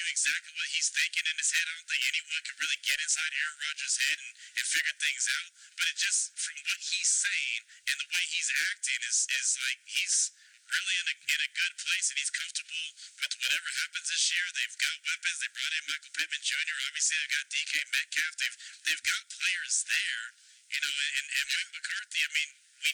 exactly what he's thinking in his head. I don't think anyone could really get inside Aaron Rodgers' head and figure things out. But it just, from what he's saying and the way he's acting, is like he's really in a good place and he's comfortable with whatever happens this year. They've got weapons. They brought in Michael Pittman Jr. Obviously, they've got DK Metcalf. They've got players there, and Mike McCarthy. I mean, we